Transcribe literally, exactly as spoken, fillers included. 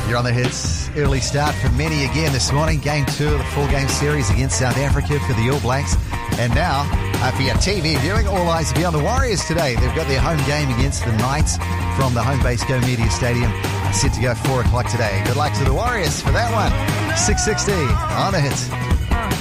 You're on the hits. Early start for many again this morning. Game two of the four-game series against South Africa for the All Blacks. And now, uh, for your T V viewing, all eyes will be on the Warriors today. They've got their home game against the Knights from the home base Go Media Stadium. Set to go four o'clock today. Good luck to the Warriors for that one. six sixty on the hits.